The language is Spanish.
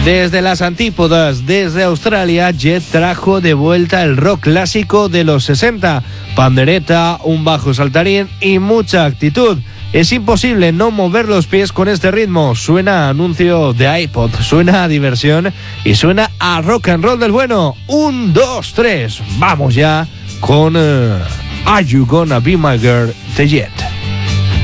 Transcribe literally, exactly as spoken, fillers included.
Desde las antípodas, desde Australia, Jet trajo de vuelta el rock clásico de los sesenta. Pandereta, un bajo saltarín y mucha actitud. Es imposible no mover los pies con este ritmo. Suena a anuncio de iPod, suena a diversión y suena a rock and roll del bueno. Un, dos, tres. Vamos ya con uh, Are You Gonna Be My Girl de Jet.